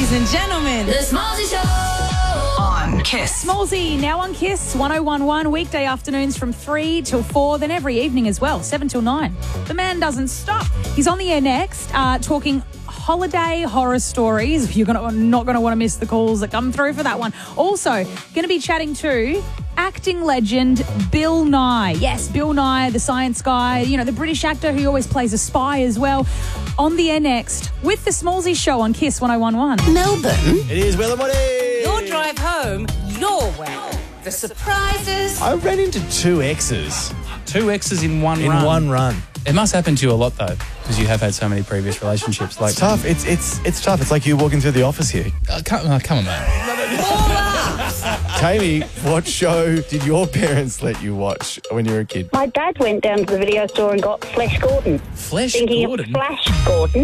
ladies and gentlemen. The Smallsy Show on Kiss. Smallsy, now on Kiss, 101.1, weekday afternoons from 3 till 4, then every evening as well, 7 till 9. The man doesn't stop. He's on the air next, talking holiday horror stories. You're not going to want to miss the calls that come through for that one. Also, going to be chatting to acting legend Bill Nye. Yes, Bill Nye, the science guy, the British actor who always plays a spy as well. On the air next with the Smallsy Show on Kiss 101.1. Melbourne. It is Will and Woody. Your drive home, your way. The surprises. I ran into two exes. Two exes in one In run. one run. It must happen to you a lot, though, because you have had so many previous relationships. It's tough. It's tough. It's like you walking through the office here. Come on, man. Kaylee, what show did your parents let you watch when you were a kid? My dad went down to the video store and got Flash Gordon. Flesh Thinking Gordon? of Flash Gordon.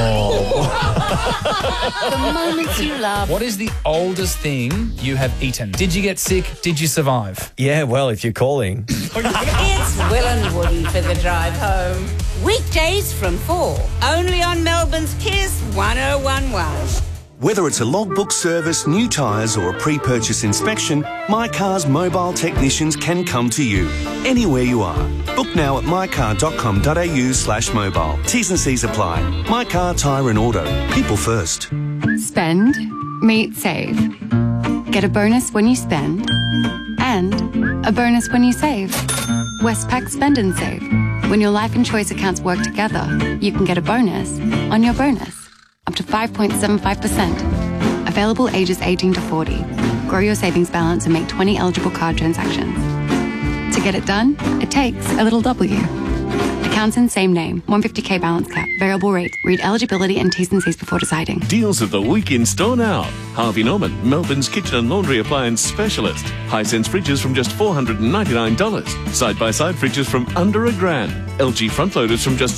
The moments you love. What is the oldest thing you have eaten? Did you get sick? Did you survive? Yeah, well, if you're calling. It's Will and Woody for the drive home. Weekdays from 4. Only on Melbourne's Kiss 101.1. Whether it's a logbook service, new tyres or a pre-purchase inspection, My Car's mobile technicians can come to you, anywhere you are. Book now at mycar.com.au/mobile. T's and C's apply. My Car, Tyre and Auto. People first. Spend, meet, save. Get a bonus when you spend and a bonus when you save. Westpac Spend and Save. When your life and choice accounts work together, you can get a bonus on your bonus. Up to 5.75%. Available ages 18 to 40. Grow your savings balance and make 20 eligible card transactions. To get it done, it takes a little W. Accounts in same name. 150k balance cap. Variable rate. Read eligibility and T's and C's before deciding. Deals of the week in store now. Harvey Norman, Melbourne's kitchen and laundry appliance specialist. Hisense fridges from just $499. Side-by-side fridges from under $1,000. LG front loaders from just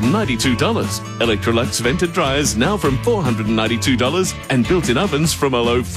$792. Electrolux vented dryers now from $492. And built-in ovens from a low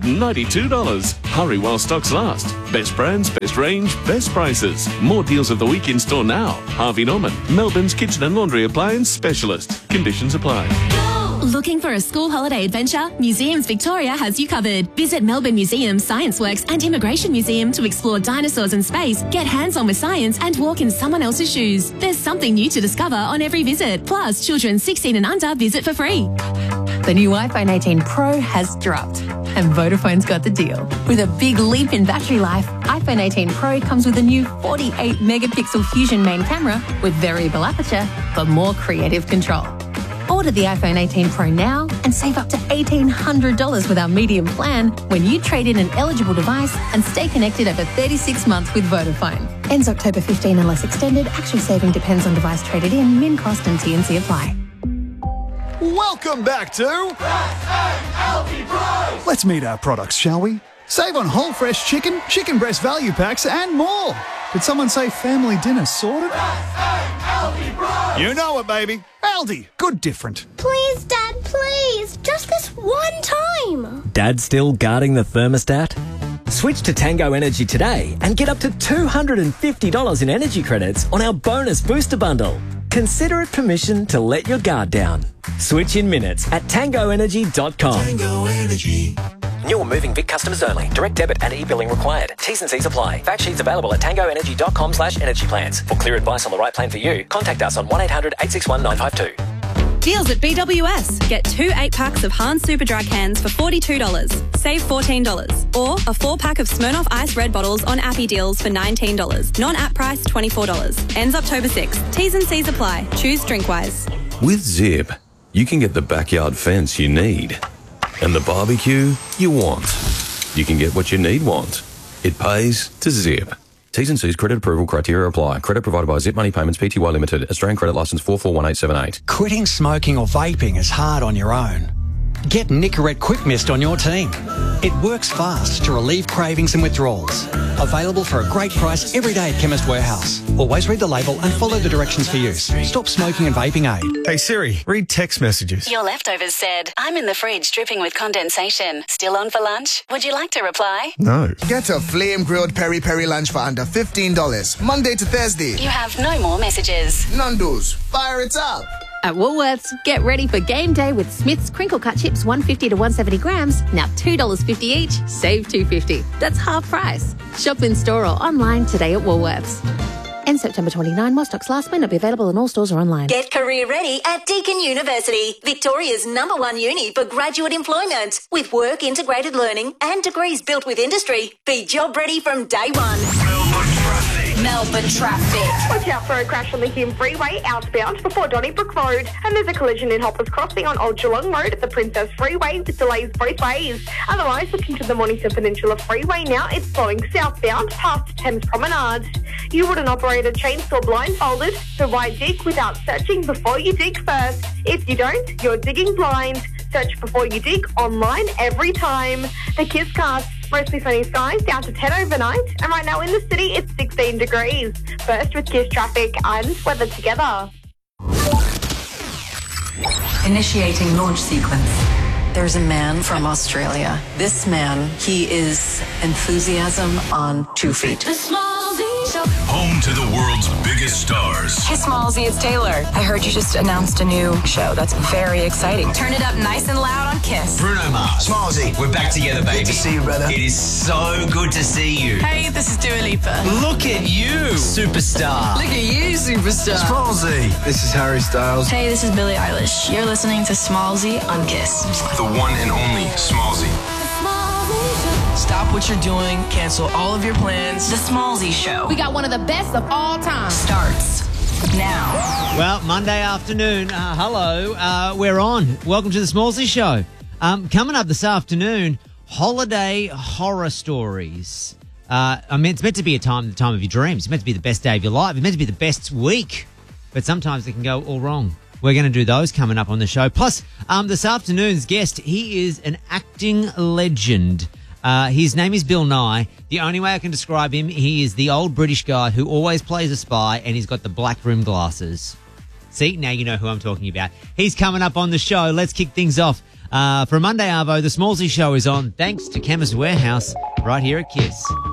$492. Hurry while stocks last. Best brands, best range, best prices. More deals of the week in store now. Harvey Norman, Melbourne's kitchen and laundry appliance specialist. Conditions apply. Looking for a school holiday adventure? Museums Victoria has you covered. Visit Melbourne Museum, Science Works and Immigration Museum to explore dinosaurs in space, get hands-on with science and walk in someone else's shoes. There's something new to discover on every visit. Plus, children 16 and under visit for free. The new iPhone 18 Pro has dropped and Vodafone's got the deal. With a big leap in battery life, iPhone 18 Pro comes with a new 48-megapixel Fusion main camera with variable aperture for more creative control. Order the iPhone 18 Pro now and save up to $1,800 with our medium plan when you trade in an eligible device and stay connected over 36 months with Vodafone. Ends October 15 unless extended. Actual saving depends on device traded in. Min cost and T&C apply. Welcome back to Let's meet our products, shall we? Save on whole fresh chicken, chicken breast value packs and more. Did someone say family dinner sorted? You know it, baby. Aldi, good different. Please, Dad, please. Just this one time. Dad still guarding the thermostat? Switch to Tango Energy today and get up to $250 in energy credits on our bonus booster bundle. Consider it permission to let your guard down. Switch in minutes at tangoenergy.com. Tango Energy. New or moving Vic customers only. Direct debit and e-billing required. T's and C's apply. Fact sheets available at tangoenergy.com/energy plans. For clear advice on the right plan for you, contact us on 1800-861-952. Deals at BWS. Get 2 8-packs of Hans Superdry cans for $42. Save $14. Or a 4-pack of Smirnoff Ice Red bottles on Appy Deals for $19. Non-app price $24. Ends October 6th. T's and C's apply. Choose Drinkwise. With Zip, you can get the backyard fence you need and the barbecue you want. You can get what you want. It pays to Zip. T's and C's credit approval criteria apply. Credit provided by Zip Money Payments Pty Limited. Australian credit licence 441878. Quitting smoking or vaping is hard on your own. Get Nicorette Quick Mist on your team. It works fast to relieve cravings and withdrawals. Available for a great price every day at Chemist Warehouse. Always read the label and follow the directions for use. Stop smoking and vaping aid. Hey Siri, read text messages. Your leftovers said, I'm in the fridge dripping with condensation. Still on for lunch? Would you like to reply? No. Get a flame-grilled peri-peri lunch for under $15. Monday to Thursday. You have no more messages. Nando's, fire it up. At Woolworths, get ready for game day with Smith's crinkle cut chips 150 to 170 grams, now $2.50 each, save $2.50. That's half price. Shop in store or online today at Woolworths. End September 29, while stocks last, may not be available in all stores or online. Get career ready at Deakin University, Victoria's #1 uni for graduate employment. With work integrated learning and degrees built with industry, be job ready from day one. Melbourne traffic. Watch out for a crash on the Hume Freeway outbound before Donnybrook Road. And there's a collision in Hoppers Crossing on Old Geelong Road at the Princess Freeway with delays both ways. Otherwise, look into the Mornington Peninsula Freeway now. It's flowing southbound past Thames Promenade. You wouldn't operate a chainsaw blindfolded, so why dig without searching before you dig first? If you don't, you're digging blind. Search before you dig online every time. The KISScast. Mostly sunny skies, down to 10 overnight. And right now in the city, it's 16 degrees. First with KISS traffic and weather together. Initiating launch sequence. There's a man from Australia. This man, he is enthusiasm on 2 feet. Home to the world's biggest stars. Hey, Smallsy, it's Taylor. I heard you just announced a new show. That's very exciting. Turn it up nice and loud on KISS. Bruno Mars. Smallsy, we're back together, baby. Good to see you, brother. It is so good to see you. Hey, this is Dua Lipa. Look at you, superstar. Look at you, superstar. Smallsy. This is Harry Styles. Hey, this is Billie Eilish. You're listening to Smallsy on KISS. The one and only Smallsy. Stop what you're doing. Cancel all of your plans. The Smallsy Show. We got one of the best of all time. Starts now. Well, Monday afternoon. Hello. We're on. Welcome to the Smallsy Show. Coming up this afternoon, holiday horror stories. It's meant to be the time of your dreams. It's meant to be the best day of your life. It's meant to be the best week. But sometimes it can go all wrong. We're going to do those coming up on the show. Plus, this afternoon's guest, he is an acting legend. His name is Bill Nye. The only way I can describe him, he is the old British guy who always plays a spy, and he's got the black rim glasses. See, now you know who I'm talking about. He's coming up on the show. Let's kick things off. For Monday, Arvo, the Smallsy Show is on, thanks to Chemist Warehouse, right here at KISS.